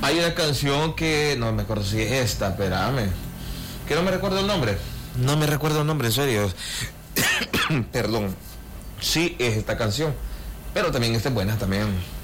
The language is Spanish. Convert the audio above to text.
Hay una canción que no me acuerdo si es esta, espérame. Que no me recuerdo el nombre. No me recuerdo el nombre, en serio. Perdón. Sí, es esta canción. Pero también esta es buena también.